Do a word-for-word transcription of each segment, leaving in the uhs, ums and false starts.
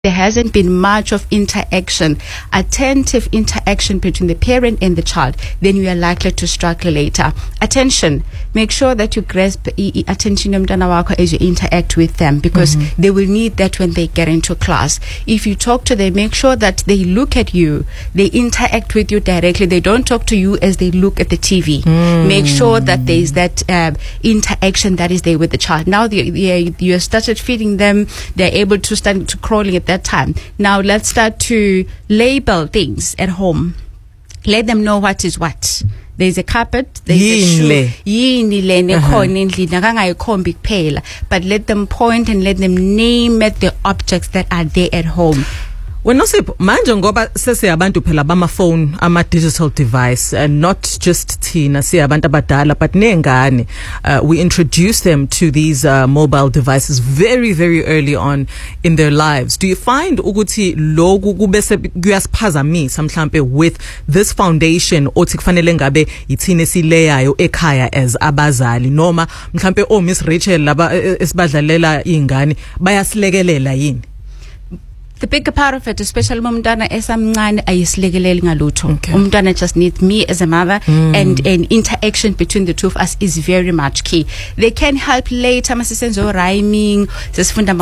there hasn't been much of interaction, attentive interaction between the parent and the child, then you are likely to struggle later. Attention. Make sure that you grasp attention as you interact with them, because mm-hmm. they will need that when they get into class. If you talk to them, make sure that they look at you, they interact with you directly. They don't talk to you as they look at the T V. Mm. Make sure that there is that uh, interaction that is there with the child. Now the, the, you have started feeding them, they're able to start to crawling at that time. Now let's start to label things at home. Let them know what is what. There's a carpet, there's a shoe. Yini le nekhona endlini akangayikhombi kuphela, but let them point and let them name it, the objects that are there at home. Wena Sipho, manje ngoba sesiyabantu phela bama phone, ama digital device, and not just thina siyabantu abadala but nengane, uh, we introduce them to these uh, mobile devices very very early on in their lives. Do you find ukuthi lokhu kubese kuyasiphazamisa mhlambe with this foundation othi kufanele ngabe yithina esileyayo ekhaya as abazali, noma mhlambe o Miss Rachel laba esibadlalela ingane bayasilekelela yini? The bigger part of it, especially umntwana esamncane ayisilekeleli ngalutho. Umntwana just needs me as a mother, mm. and an interaction between the two of us is very much key. They can help later, masisenzo rhyming, sesifunda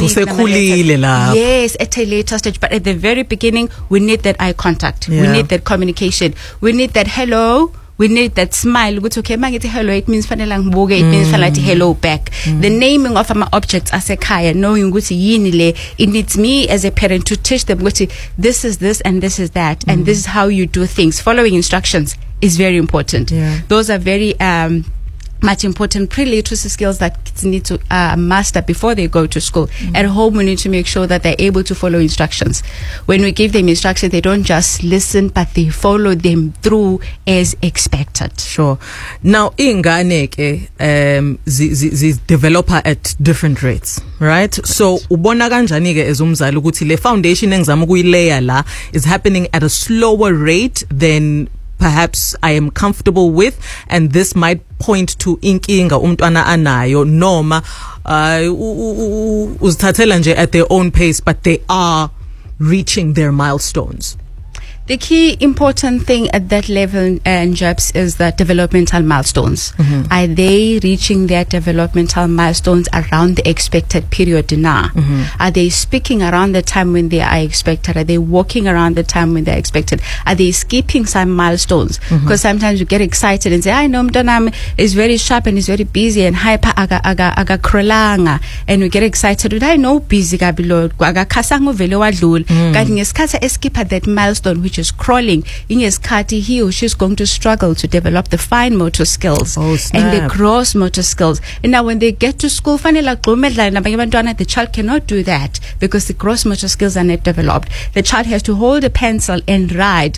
phonics. Yes, at a later stage, but at the very beginning, we need that eye contact. Yeah. We need that communication. We need that hello. We need that smile. Okay, mangithi hello, it means fanele ngibuke, it means fanele hello back. Mm. The naming of my objects as a kaya, knowing ukuthi yini le, it needs me as a parent to teach them ukuthi this is this and this is that, mm. and this is how you do things. Following instructions is very important. Yeah. Those are very um much important pre-literacy skills that kids need to uh, master before they go to school. Mm-hmm. At home, we need to make sure that they're able to follow instructions. When we give them instructions, they don't just listen, but they follow them through as expected. Sure. Now, ingane ke um zi developer at different rates, right? Correct. So, ubona kanjani ke as umzali ukuthi le foundation engizama ukuyileya la is happening at a slower rate than perhaps I am comfortable with, and this might point to inkinga umntwana anayo, noma uzithathela nje at their own pace, but they are reaching their milestones. The key important thing at that level, uh, Jobs, is the developmental milestones. Mm-hmm. Are they reaching their developmental milestones around the expected period now? Mm-hmm. Are they speaking around the time when they are expected? Are they walking around the time when they are expected? Are they skipping some milestones? Because mm-hmm. sometimes you get excited and say, I know Mdanam is very sharp and is very busy and hyper aga aga aga krolanga, and we get excited. I know busy gabilo aga kasango vele wadlul. Kati ngesikhathi eskipha that milestone which is crawling, in his kati, he or she is going to struggle to develop the fine motor skills oh, and the gross motor skills. And now when they get to school, the child cannot do that because the gross motor skills are not developed. The child has to hold a pencil and write.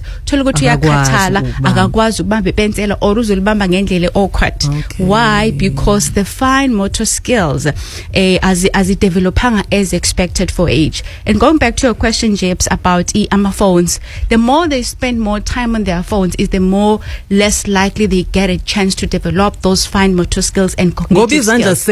Why? Because the fine motor skills uh, as as it develop as expected for age. And going back to your question, Japes, about e ama phones, the more they spend more time on their phones, is the more less likely they get a chance to develop those fine motor skills and cognitive skills.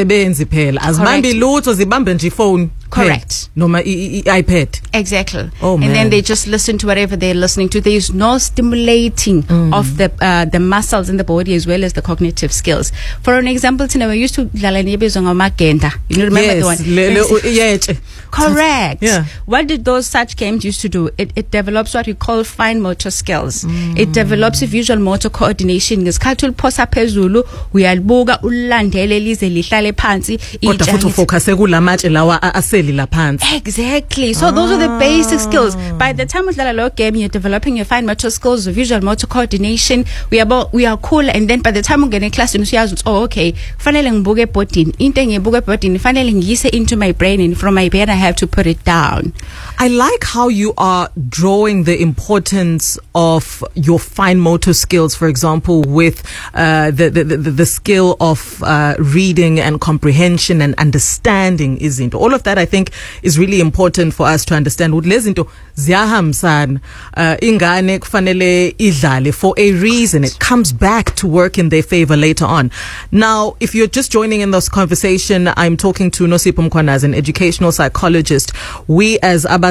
Correct. No, my iPad. Exactly. Oh, man. And then they just listen to whatever they're listening to. There is no stimulating mm. of the uh, the muscles in the body as well as the cognitive skills. For an example, Tina, we used to magenda. You remember yes, the one? Le, le, yeah. Correct. Yeah. What did those such games used to do? It, it develops what we call fine motor skills. Mm. It develops a visual motor coordination. Ngesikhathi uliphosa phezulu uyalibuka ulandele lize lihlale phansi. Kodwa futhi focus kulamatshe lawa ase exactly. So ah. those are the basic skills. By the time we play a game, you're developing your fine motor skills, visual motor coordination. We are about, we are cool, and then by the time we get in class, you know, oh, okay, finally ngibuke button, into ngibuke button, finally ngiyise into my brain, and from my brain I have to put it down. I like how you are drawing the importance of your fine motor skills, for example, with uh, the, the, the, the skill of uh, reading and comprehension and understanding, isn't all of that? I think think is really important for us to understand ukuthi lezi zinto ziyahambisana. Uh, ingane kufanele idlale for a reason. It comes back to work in their favor later on. Now, if you're just joining in this conversation, I'm talking to Nosipho Mkhwanazi, an educational psychologist. We as Aba